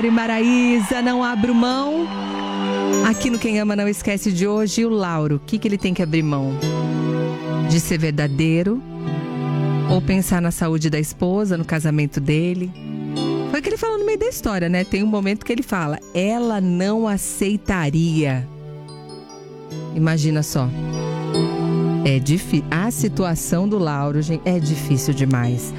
Mari Maraísa, não abro mão. Aqui no Quem Ama Não Esquece de hoje, o Lauro, o que ele tem que abrir mão? De ser verdadeiro ou pensar na saúde da esposa, no casamento dele? Foi o que ele falou no meio da história, né? Tem um momento que ele fala, ela não aceitaria. Imagina só. É difícil. A situação do Lauro, gente, é difícil demais.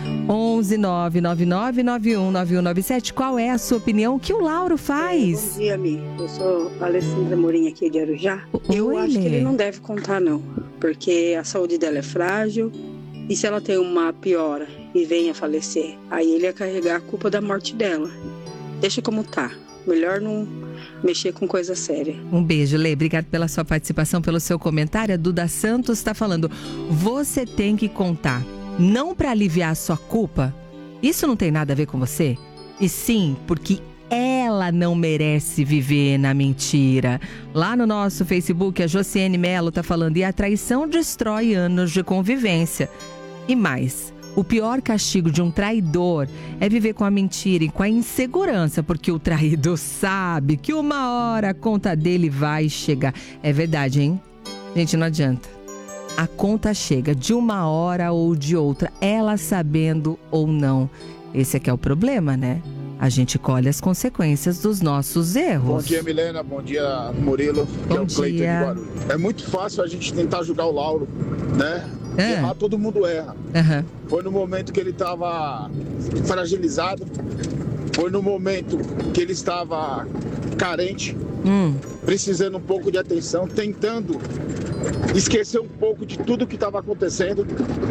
11999919197. Qual é a sua opinião? O que o Lauro faz? Bom dia, Mi. Eu sou a Alessandra Morim aqui de Arujá. Eu acho que ele não deve contar, não. Porque a saúde dela é frágil. E se ela tem uma piora e venha a falecer, aí ele ia carregar a culpa da morte dela. Deixa como tá. Melhor não mexer com coisa séria. Um beijo, Lê. Obrigada pela sua participação, pelo seu comentário. A Duda Santos está falando, você tem que contar, não para aliviar a sua culpa. Isso não tem nada a ver com você. E sim, porque ela não merece viver na mentira. Lá no nosso Facebook, a Josiane Mello está falando, e a traição destrói anos de convivência. E mais, o pior castigo de um traidor é viver com a mentira e com a insegurança, porque o traidor sabe que uma hora a conta dele vai chegar. É verdade, hein? Gente, não adianta. A conta chega de uma hora ou de outra, ela sabendo ou não. Esse aqui é o problema, né? A gente colhe as consequências dos nossos erros. Bom dia, Milena. Bom dia, Murilo. Que é o Cleiton de Guarulhos. É muito fácil a gente tentar julgar o Lauro, né? Errar, todo mundo erra. Foi no momento que ele estava fragilizado, foi no momento que ele estava carente, precisando um pouco de atenção, tentando esquecer um pouco de tudo que estava acontecendo.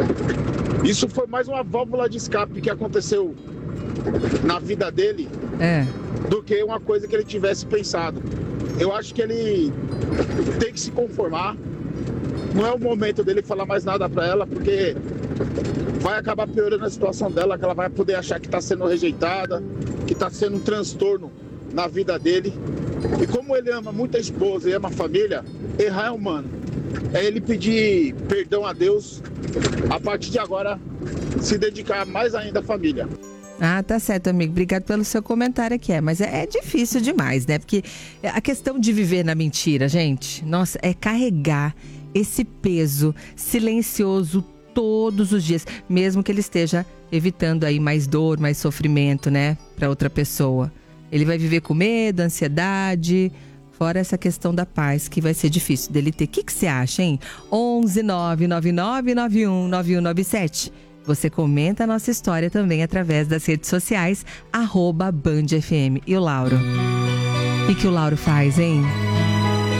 Isso foi mais uma válvula de escape que aconteceu na vida dele do que uma coisa que ele tivesse pensado. Eu acho que ele tem que se conformar. Não é o momento dele falar mais nada pra ela, porque vai acabar piorando a situação dela, que ela vai poder achar que tá sendo rejeitada, que tá sendo um transtorno na vida dele. E como ele ama muito a esposa e ama a família, errar é humano. É ele pedir perdão a Deus, a partir de agora se dedicar mais ainda à família. Ah, tá certo, amigo. Obrigado pelo seu comentário aqui. Mas é difícil demais, né? Porque a questão de viver na mentira, gente, nossa, é carregar esse peso silencioso todos os dias, mesmo que ele esteja evitando aí mais dor, mais sofrimento, né, para outra pessoa. Ele vai viver com medo, ansiedade, fora essa questão da paz, que vai ser difícil dele ter. O que você acha, hein? 11999919197. Você comenta a nossa história também através das redes sociais, @BandFM. E o Lauro? O que o Lauro faz, hein?